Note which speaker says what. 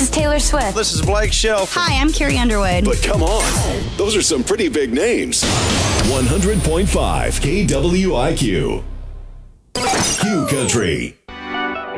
Speaker 1: is Taylor Swift.
Speaker 2: This is Blake Shelf.
Speaker 3: Hi, I'm Carrie Underwood.
Speaker 4: But come on, those are some pretty big names. 100.5 KWIQ. Q Country.